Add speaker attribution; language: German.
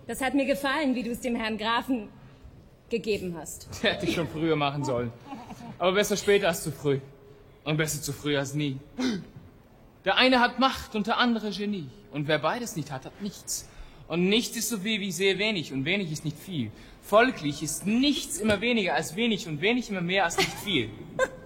Speaker 1: Das hat mir gefallen, wie du es dem Herrn Grafen gegeben hast.
Speaker 2: Hätte ich schon früher machen sollen. Aber besser später als zu früh. Und besser zu früh als nie. Der eine hat Macht und der andere Genie. Und wer beides nicht hat, hat nichts. Und nichts ist so viel wie sehr wenig und wenig ist nicht viel. Folglich ist nichts immer weniger als wenig und wenig immer mehr als nicht viel.